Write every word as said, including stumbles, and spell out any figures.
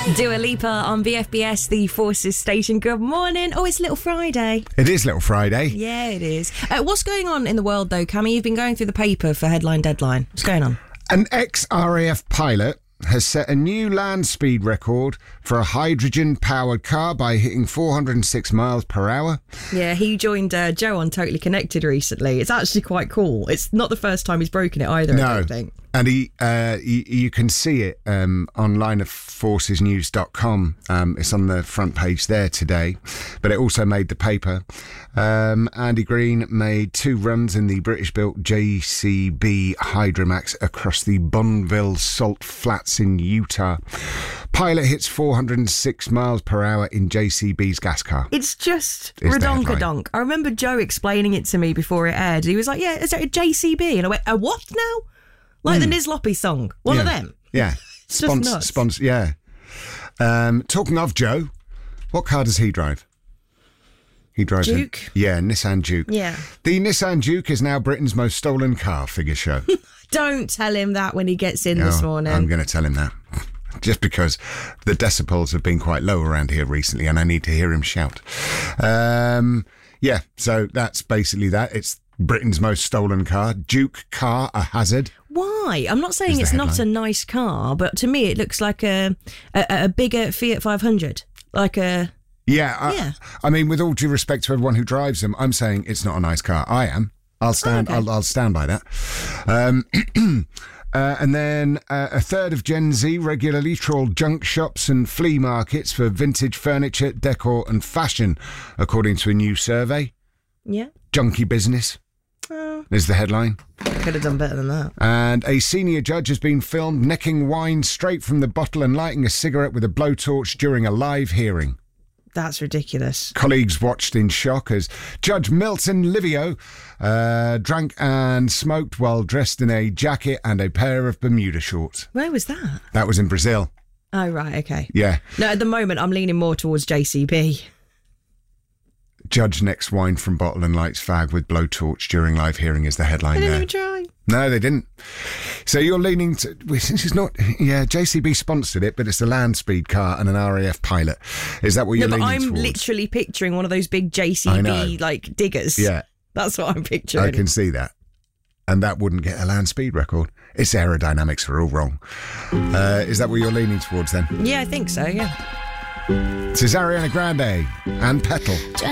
Dua Lipa on B F B S, the Forces station. Good morning. Oh, it's Little Friday. It is Little Friday. Yeah, it is. Uh, what's going on in the world, though, Cammy? You've been going through the paper for Headline Deadline. What's going on? An ex-R A F pilot has set a new land speed record for a hydrogen-powered car by hitting four hundred six miles per hour. Yeah, he joined uh, Joe on Totally Connected recently. It's actually quite cool. It's not the first time he's broken it either, No. I don't think. And he, uh, you, you can see it um, online at forces news dot com. Um, it's on the front page there today, but it also made the paper. Um, Andy Green made two runs in the British-built J C B Hydromax across the Bonneville Salt Flats in Utah. Pilot hits four hundred six miles per hour in J C B's gas car. It's just Is the headline. redonkadonk. I remember Joe explaining it to me before it aired. He was like, yeah, is that a J C B? And I went, a what now? Like Mm. the Nizloppy song. One yeah. of them. Yeah. It's just nuts. Spons- yeah. Um, talking of Joe, what car does he drive? He drives Duke? A, yeah, Nissan Duke. Yeah. The Nissan Duke is now Britain's most stolen car, figures show. Don't tell him that when he gets in this No, morning. I'm going to tell him that. Just because the decibels have been quite low around here recently and I need to hear him shout. Um, yeah, so that's basically that. It's Britain's most stolen car. Duke car, a hazard. Why? I'm not saying Is the it's not a headline. nice car, but to me it looks like a a, a bigger Fiat five hundred. Like a... Yeah, I, Yeah. I mean, with all due respect to everyone who drives them, I'm saying it's not a nice car. I am. I'll stand. Oh, okay. I'll, I'll stand by that. Um, uh, and then uh, a third of Gen Z regularly trawl junk shops and flea markets for vintage furniture, decor, and fashion, according to a new survey. Yeah. Junky business Oh, is the headline. could have done better than that. And a senior judge has been filmed necking wine straight from the bottle and lighting a cigarette with a blowtorch during a live hearing. That's ridiculous. Colleagues watched in shock as Judge Milton Livio uh, drank and smoked while dressed in a jacket and a pair of Bermuda shorts. Where was that? That was in Brazil. Oh, right, okay. Yeah. No, at the moment I'm leaning more towards J C B. Judge necks wine from bottle and lights fag with blowtorch during live hearing is the I headline didn't there. even try. No, they didn't. So you're leaning to... This is not... Yeah, J C B sponsored it, but it's a land speed car and an R A F pilot. Is that what you're No, but leaning I'm towards? literally picturing one of those big J C I know. B, like, diggers. Yeah. That's what I'm picturing. I can see that. And that wouldn't get a land speed record. Its aerodynamics are all wrong. Uh, is that what you're leaning towards then? Yeah, I think so, yeah. This is Ariana Grande and Petal.